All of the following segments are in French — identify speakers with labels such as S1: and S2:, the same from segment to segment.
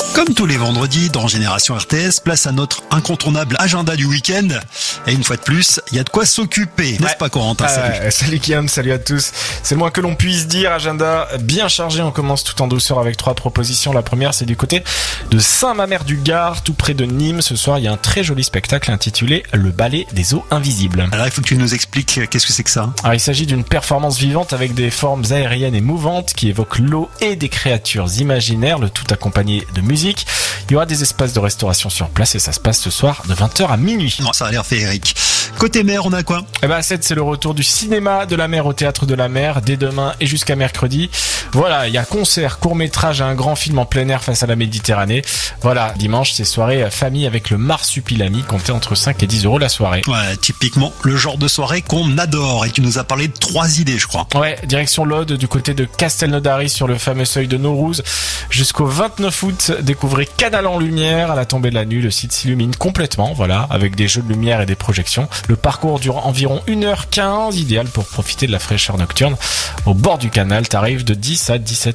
S1: Comme tous les vendredis dans Génération RTS, place à notre incontournable agenda du week-end. Et une fois de plus, il y a de quoi s'occuper, n'est-ce pas Corentin? Salut.
S2: Salut Guillaume, salut à tous. C'est le moins que l'on puisse dire, agenda bien chargé. On commence tout en douceur avec 3 propositions. La première, c'est du côté de Saint-Mamère-du-Gard, tout près de Nîmes. Ce soir, il y a un très joli spectacle intitulé Le ballet des eaux invisibles.
S1: Alors il faut que tu nous expliques qu'est-ce que c'est que ça.
S2: Alors il s'agit d'une performance vivante avec des formes aériennes et mouvantes qui évoquent l'eau et des créatures imaginaires, le tout accompagné de musique. Il y aura des espaces de restauration sur place et ça se passe ce soir de 20h à minuit.
S1: Non, ça a l'air féerique. Côté mer, on a quoi?
S2: À 7, c'est le retour du cinéma de la mer au théâtre de la mer dès demain et jusqu'à mercredi. Voilà, il y a concert, court-métrage et un grand film en plein air face à la Méditerranée. Voilà, dimanche, c'est soirée famille avec le Marsupilami, comptez entre 5 et 10 € la soirée.
S1: Ouais, typiquement le genre de soirée qu'on adore et tu nous as parlé de 3 idées, je crois.
S2: Ouais, direction l'Aude du côté de Castelnaudary sur le fameux seuil de Naurouz. Jusqu'au 29 août, découvrez Canal en lumière. À la tombée de la nuit, le site s'illumine complètement, voilà, avec des jeux de lumière et des projections. Le parcours dure environ 1h15, idéal pour profiter de la fraîcheur nocturne. Au bord du canal, tarif de 10 à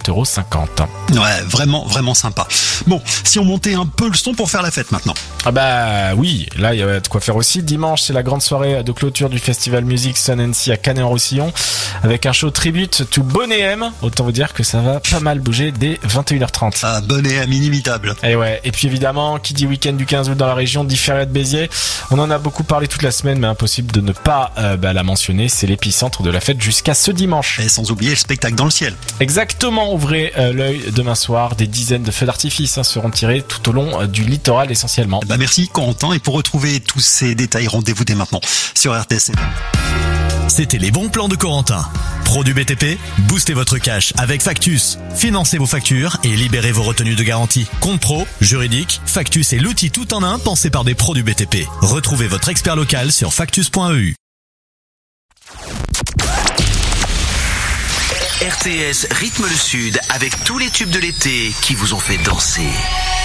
S2: 17,50 €.
S1: Ouais, vraiment sympa. Bon, si on montait un peu le son pour faire la fête maintenant.
S2: Oui, là il y a de quoi faire aussi. Dimanche, c'est la grande soirée de clôture du festival Music Sun & Sea à Canet-en-Roussillon avec un show tribute to Boney M. Autant vous dire que ça va pas mal bouger dès 21h30.
S1: Ah, Boney M, inimitable.
S2: Et puis évidemment, qui dit week-end du 15 août dans la région, dit Feria de Béziers. On en a beaucoup parlé toute la semaine, mais impossible de ne pas la mentionner. C'est l'épicentre de la fête jusqu'à ce dimanche.
S1: Et sans oublier le spectacle dans le ciel.
S2: Exactement, ouvrez l'œil demain soir. Des dizaines de feux d'artifice seront tirés tout au long du littoral essentiellement.
S1: Merci Corentin, et pour retrouver tous ces détails, rendez-vous dès maintenant sur RTS.
S3: C'était les bons plans de Corentin. Pro du BTP, boostez votre cash avec Factus. Financez vos factures et libérez vos retenues de garantie. Compte pro, juridique, Factus est l'outil tout en un pensé par des pros du BTP. Retrouvez votre expert local sur factus.eu.
S4: RTS rythme le Sud avec tous les tubes de l'été qui vous ont fait danser.